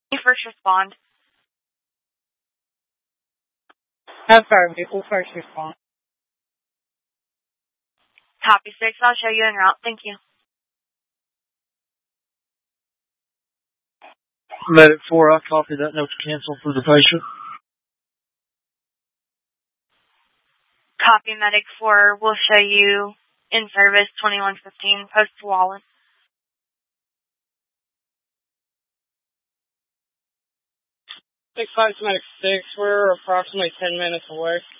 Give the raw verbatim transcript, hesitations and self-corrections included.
You first respond. I'm sorry, vehicle first respond. Copy six, I'll show you en route. Thank you. Medic four, I copy that note to cancel for the patient. Copy Medic four, we'll show you in service twenty-one fifteen, post Wallen. six five Medic six, we're approximately ten minutes away.